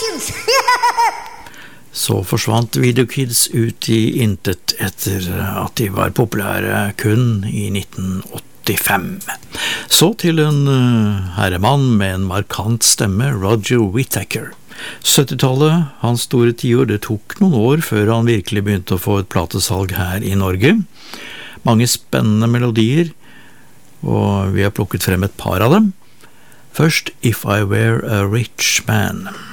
Kids! Så forsvant Video Kids ut i intet etter at de var populære kun i 1985. Så til en herremann med en markant stemme, Roger Whittaker. 70-tallet, hans store tiår, det tok noen år før han virkelig begynte å få et platesalg her i Norge. Mange spennende melodier, og vi har plukket frem et par av dem. Først If I Were a Rich Man.